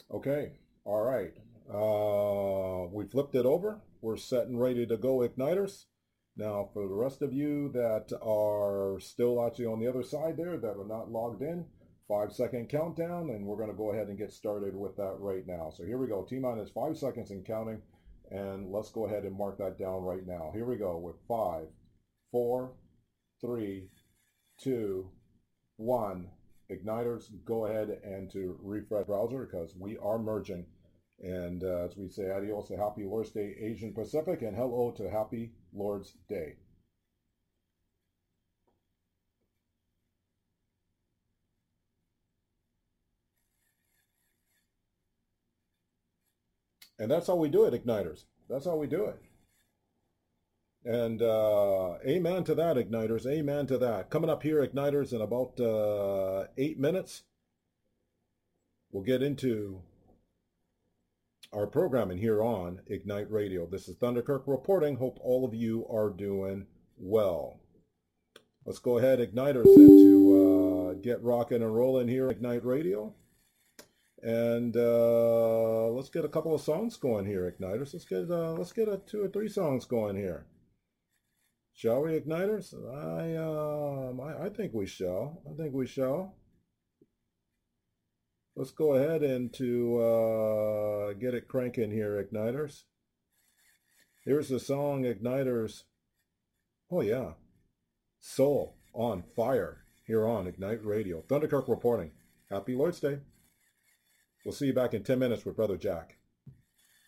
Okay, all right. We flipped it over. We're set and ready to go, Igniters. Now, for the rest of you that are still actually on the other side there that are not logged in, 5 second countdown, and we're going to go ahead and get started with that right now. So here we go. T minus 5 seconds and counting, and let's go ahead and mark that down right now. Here we go with 5, 4, 3, 2, 1. Igniters, go ahead and to refresh browser because we are merging. And as we say adios to Happy Lord's Day Asian Pacific and hello to Happy Lord's Day. And that's how we do it, Igniters. That's how we do it. And amen to that, Igniters. Amen to that. Coming up here, Igniters, in about 8 minutes, we'll get into our programming here on Ignite Radio. This is Thunderkirk reporting. Hope all of you are doing well. Let's go ahead, Igniters, and to get rocking and rolling here, Ignite Radio. And let's get a couple of songs going here, Igniters. Let's get a 2 or 3 songs going here. Shall we, Igniters? I think we shall. I think we shall. Let's go ahead and to get it cranking here, Igniters. Here's the song, Igniters. Oh yeah, Soul on Fire here on Ignite Radio. Thunderkirk reporting. Happy Lord's Day. We'll see you back in 10 minutes with Brother Jack.